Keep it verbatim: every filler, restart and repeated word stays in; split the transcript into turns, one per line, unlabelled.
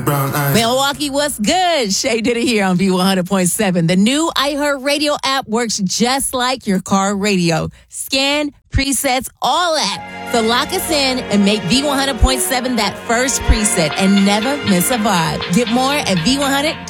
brown eyes.
Milwaukee, what's good? Shay did it here on V one hundred point seven. The new iHeartRadio app works just like your car radio. Scan, presets, all that. So lock us in and make V one hundred point seven that first preset and never miss a vibe. Get more at V one hundred